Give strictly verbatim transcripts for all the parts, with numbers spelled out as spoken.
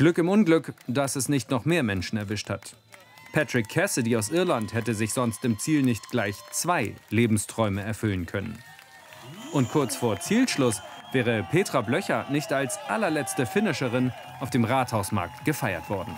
Glück im Unglück, dass es nicht noch mehr Menschen erwischt hat. Patrick Cassidy aus Irland hätte sich sonst im Ziel nicht gleich zwei Lebensträume erfüllen können. Und kurz vor Zielschluss wäre Petra Blöcher nicht als allerletzte Finisherin auf dem Rathausmarkt gefeiert worden.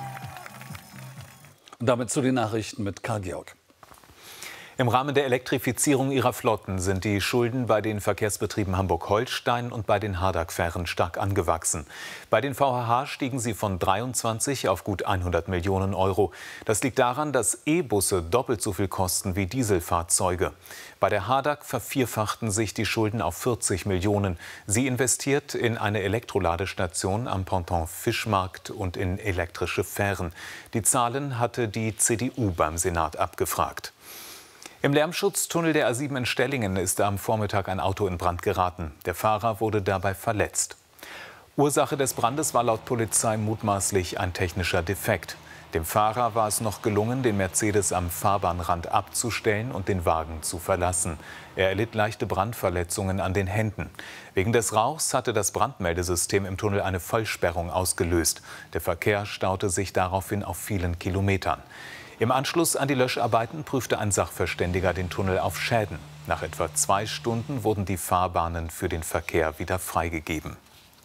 Und damit zu den Nachrichten mit Karl Georg. Im Rahmen der Elektrifizierung ihrer Flotten sind die Schulden bei den Verkehrsbetrieben Hamburg-Holstein und bei den Hardegg-Fähren stark angewachsen. Bei den V H H stiegen sie von dreiundzwanzig auf gut hundert Millionen Euro. Das liegt daran, dass E-Busse doppelt so viel kosten wie Dieselfahrzeuge. Bei der Hardegg vervierfachten sich die Schulden auf vierzig Millionen. Sie investiert in eine Elektroladestation am Ponton Fischmarkt und in elektrische Fähren. Die Zahlen hatte die C D U beim Senat abgefragt. Im Lärmschutztunnel der A sieben in Stellingen ist am Vormittag ein Auto in Brand geraten. Der Fahrer wurde dabei verletzt. Ursache des Brandes war laut Polizei mutmaßlich ein technischer Defekt. Dem Fahrer war es noch gelungen, den Mercedes am Fahrbahnrand abzustellen und den Wagen zu verlassen. Er erlitt leichte Brandverletzungen an den Händen. Wegen des Rauchs hatte das Brandmeldesystem im Tunnel eine Vollsperrung ausgelöst. Der Verkehr staute sich daraufhin auf vielen Kilometern. Im Anschluss an die Löscharbeiten prüfte ein Sachverständiger den Tunnel auf Schäden. Nach etwa zwei Stunden wurden die Fahrbahnen für den Verkehr wieder freigegeben.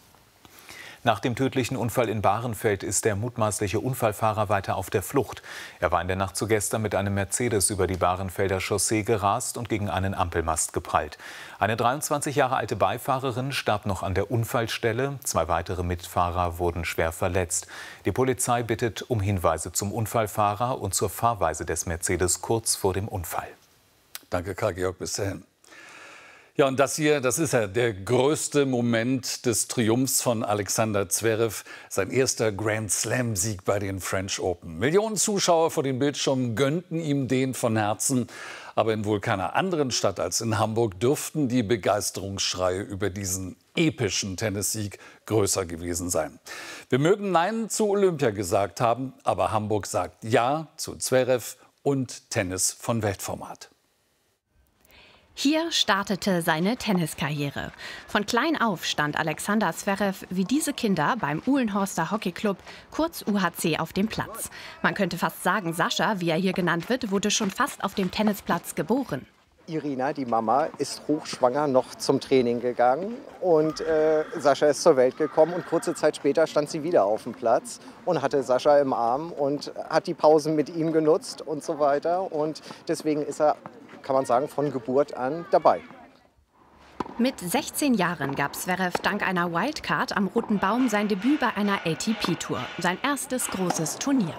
Nach dem tödlichen Unfall in Bahrenfeld ist der mutmaßliche Unfallfahrer weiter auf der Flucht. Er war in der Nacht zu gestern mit einem Mercedes über die Bahrenfelder Chaussee gerast und gegen einen Ampelmast geprallt. Eine dreiundzwanzig Jahre alte Beifahrerin starb noch an der Unfallstelle. Zwei weitere Mitfahrer wurden schwer verletzt. Die Polizei bittet um Hinweise zum Unfallfahrer und zur Fahrweise des Mercedes kurz vor dem Unfall. Danke, Karl-Georg, bis dahin. Ja, und das hier, das ist ja der größte Moment des Triumphs von Alexander Zverev. Sein erster Grand-Slam-Sieg bei den French Open. Millionen Zuschauer vor den Bildschirmen gönnten ihm den von Herzen. Aber in wohl keiner anderen Stadt als in Hamburg dürften die Begeisterungsschreie über diesen epischen Tennissieg größer gewesen sein. Wir mögen Nein zu Olympia gesagt haben, aber Hamburg sagt Ja zu Zverev und Tennis von Weltformat. Hier startete seine Tenniskarriere. Von klein auf stand Alexander Zverev wie diese Kinder beim Uhlenhorster Hockeyclub, kurz U H C, auf dem Platz. Man könnte fast sagen, Sascha, wie er hier genannt wird, wurde schon fast auf dem Tennisplatz geboren. Irina, die Mama, ist hochschwanger noch zum Training gegangen und äh, Sascha ist zur Welt gekommen und kurze Zeit später stand sie wieder auf dem Platz und hatte Sascha im Arm und hat die Pausen mit ihm genutzt und so weiter und deswegen ist er, kann man sagen, von Geburt an dabei. Mit sechzehn Jahren gab Zverev dank einer Wildcard am Roten Baum sein Debüt bei einer A T P-Tour, sein erstes großes Turnier.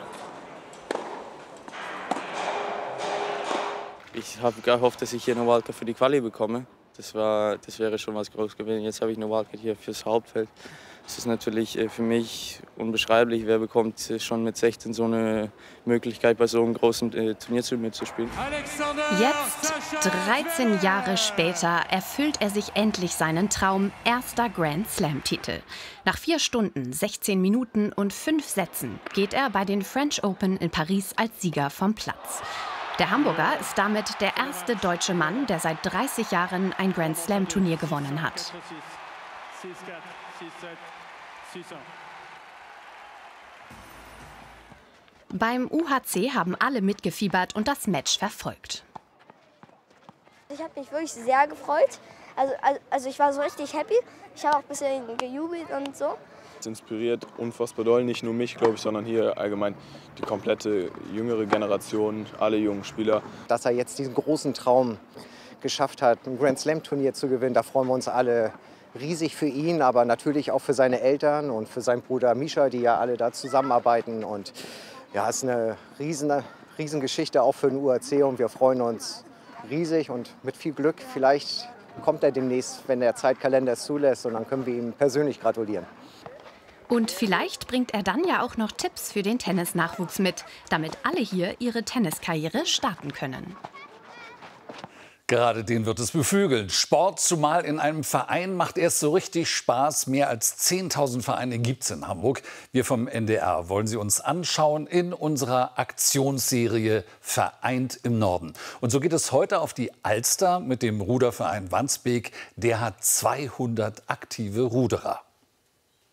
Ich habe gehofft, dass ich hier eine Wildcard für die Quali bekomme. Das, war, das wäre schon was Großes gewesen. Jetzt habe ich eine Wildcard hier fürs Hauptfeld. Das ist natürlich für mich unbeschreiblich. Wer bekommt schon mit sechzehn so eine Möglichkeit, bei so einem großen Turnier mitzuspielen? Jetzt, dreizehn Jahre später, erfüllt er sich endlich seinen Traum, erster Grand-Slam-Titel. Nach vier Stunden, sechzehn Minuten und fünf Sätzen geht er bei den French Open in Paris als Sieger vom Platz. Der Hamburger ist damit der erste deutsche Mann, der seit dreißig Jahren ein Grand-Slam-Turnier gewonnen hat. Beim U H C haben alle mitgefiebert und das Match verfolgt. Ich habe mich wirklich sehr gefreut. Also, also ich war so richtig happy. Ich habe auch ein bisschen gejubelt und so. Es inspiriert unfassbar doll, nicht nur mich, glaube ich, sondern hier allgemein die komplette jüngere Generation, alle jungen Spieler. Dass er jetzt diesen großen Traum geschafft hat, ein Grand-Slam-Turnier zu gewinnen, da freuen wir uns alle riesig für ihn, aber natürlich auch für seine Eltern und für seinen Bruder Mischa, die ja alle da zusammenarbeiten. Und ja, es ist eine riesen, riesen Geschichte auch für den U H C und wir freuen uns riesig und mit viel Glück. Vielleicht kommt er demnächst, wenn der Zeitkalender es zulässt, und dann können wir ihm persönlich gratulieren. Und vielleicht bringt er dann ja auch noch Tipps für den Tennisnachwuchs mit, damit alle hier ihre Tenniskarriere starten können. Gerade den wird es beflügeln. Sport, zumal in einem Verein, macht erst so richtig Spaß. Mehr als zehntausend Vereine gibt es in Hamburg. Wir vom N D R wollen sie uns anschauen in unserer Aktionsserie Vereint im Norden. Und so geht es heute auf die Alster mit dem Ruderverein Wandsbek. Der hat zweihundert aktive Ruderer.